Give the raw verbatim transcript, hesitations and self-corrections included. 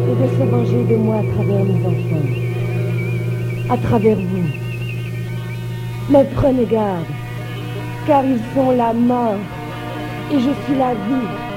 et de se venger de moi à travers mes enfants, à travers vous. Mais prenez garde, car ils sont la mort et je suis la vie.